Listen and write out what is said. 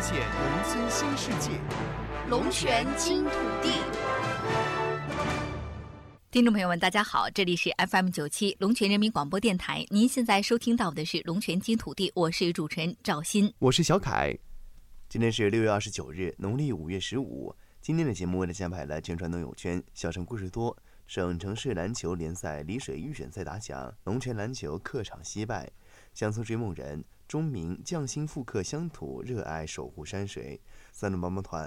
现农村新世界， 龙泉金土地。 听众朋友们，大家好，这里是 FM97 龙泉人民广播电台，您现在收听到的是龙泉金土地，我是主持人赵鑫， 我是小凯。今天是6月29日，农历5月15。今天的节目为大家安排了全传农友圈、小城故事多、省城市篮球联赛丽水预选赛打响，龙泉篮球客场惜败，乡村追梦人钟鸣匠心复刻乡土，热爱守护山水。3轮帮帮团